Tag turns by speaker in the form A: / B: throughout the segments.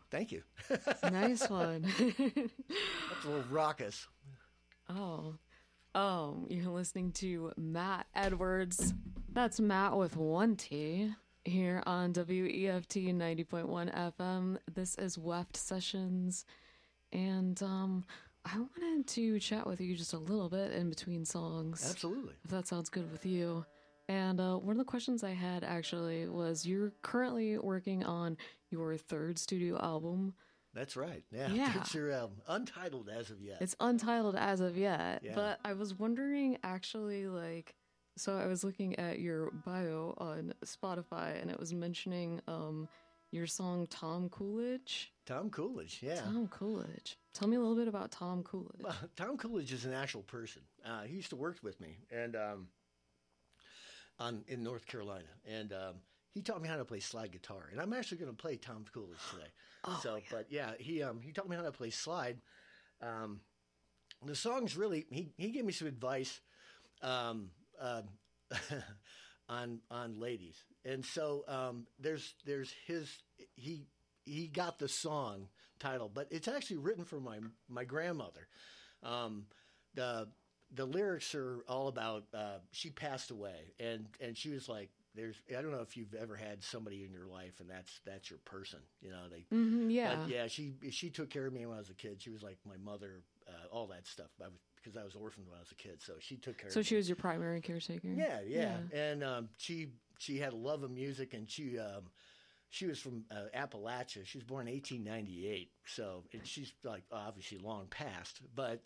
A: Thank you.
B: Nice one.
A: That's a little raucous.
B: Oh. You're listening to Matt Edwards. That's Matt with one T here on WEFT 90.1 FM. This is WEFT Sessions. And I wanted to chat with you just a little bit in between songs.
A: Absolutely.
B: If that sounds good with you. And one of the questions I had actually was, you're currently working on your third studio album.
A: That's right. Yeah. It's your untitled as of yet.
B: It's untitled as of yet.
A: Yeah.
B: But I was wondering actually, like, so I was looking at your bio on Spotify and it was mentioning your song Tom Coolidge.
A: Tom Coolidge, yeah.
B: Tom Coolidge. Tell me a little bit about Tom Coolidge.
A: Well, Tom Coolidge is an actual person. He used to work with me and in North Carolina. And he taught me how to play slide guitar. And I'm actually going to play Tom Coolidge today. But yeah, he taught me how to play slide. The song's really, he gave me some advice on ladies. And so there's he got the song title, but it's actually written for my grandmother. The lyrics are all about she passed away, and she was like, I don't know if you've ever had somebody in your life and that's your person, you know.
B: Yeah.
A: But yeah, she took care of me when I was a kid. She was like my mother, all that stuff. Because I was orphaned when I was a kid, so she took care of me.
B: So she was your primary caretaker?
A: Yeah. And she had a love of music, and she was from Appalachia. She was born in 1898, so she's like obviously long past. But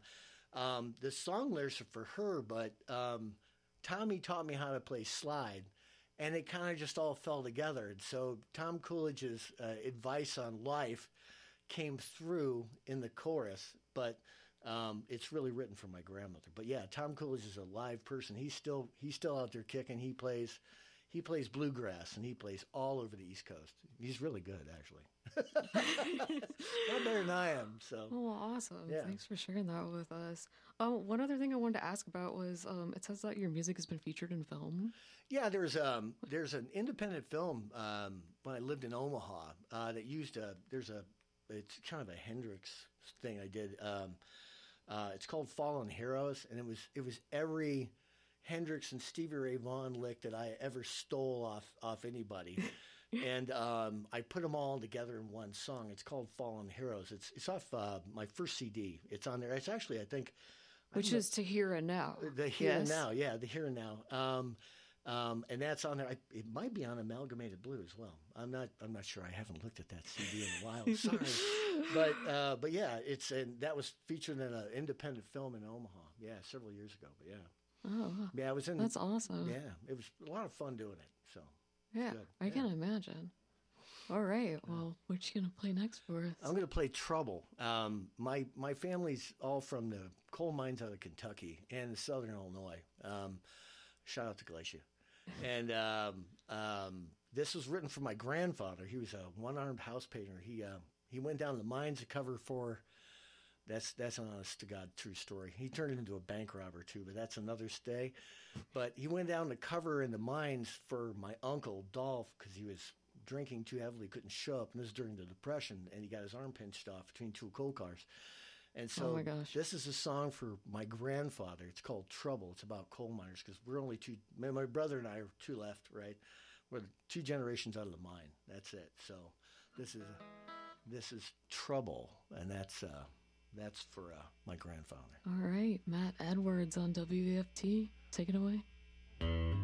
A: the song lyrics are for her, but Tommy taught me how to play slide, and it kind of just all fell together. And so Tom Coolidge's advice on life came through in the chorus, but it's really written for my grandmother. But yeah, Tom Coolidge is a live person. He's still out there kicking. He plays bluegrass, and he plays all over the East Coast. He's really good, actually. Not better than I am. So.
B: Oh, awesome.
A: Yeah.
B: Thanks for sharing that with us. One other thing I wanted to ask about was, it says that your music has been featured in film.
A: Yeah, there's an independent film when I lived in Omaha that used it's kind of a Hendrix thing I did. It's called Fallen Heroes, and it was every Hendrix and Stevie Ray Vaughan lick that I ever stole off anybody. And I put them all together in one song. It's called Fallen Heroes. It's off my first CD. It's on there. It's actually, I think...
B: Which is To Here and Now.
A: The Here and Now, yeah, The Here and Now. And that's on there. It might be on Amalgamated Blue as well. I'm not sure. I haven't looked at that CD in a while. Sorry, but yeah, that was featured in an independent film in Omaha. Yeah, several years ago. But yeah, yeah, I was in.
B: That's awesome.
A: Yeah, it was a lot of fun doing it. So
B: yeah, I can imagine. All right. Well, what you gonna play next for us?
A: I'm gonna play Trouble. My family's all from the coal mines out of Kentucky and southern Illinois. Shout out to Glacier. And this was written for my grandfather. He was a one-armed house painter. He went down to the mines to cover for. That's an honest to God true story. He turned into a bank robber too, but that's another stay. But he went down to cover in the mines for my uncle Dolph because he was drinking too heavily, couldn't show up, and this was during the Depression, and he got his arm pinched off between two coal cars. And so this is a song for my grandfather. It's called Trouble. It's about coal miners because we're only two. My brother and I are two left, right? We're 2 generations out of the mine. That's it. So this is Trouble, and that's for my grandfather.
B: All right, Matt Edwards on WFT. Take it away.